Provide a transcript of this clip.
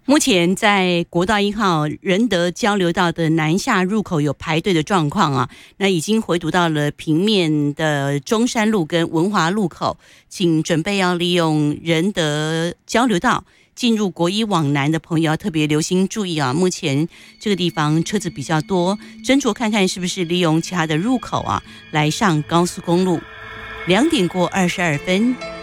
目前在国道1号仁德交流道的南下入口有排队的状况啊，那已经回堵到了平面的中山路跟文华路口，请准备要利用仁德交流道进入国一往南的朋友要特别留心注意啊！目前这个地方车子比较多，斟酌看看是不是利用其他的入口啊来上高速公路。2点过22分。